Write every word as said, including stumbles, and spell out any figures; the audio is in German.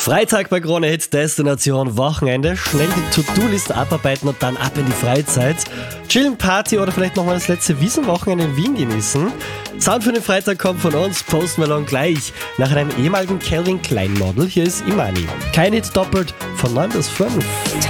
Freitag bei Krone Hit, Destination Wochenende. Schnell die To-Do-Liste abarbeiten und dann ab in die Freizeit. Chillen, Party oder vielleicht nochmal das letzte Wiesenwochenende in Wien genießen. Sound für den Freitag kommt von uns, Post Malone gleich. Nach einem ehemaligen Calvin Klein Model, hier ist Imani. Kein Hit doppelt von neun bis fünf.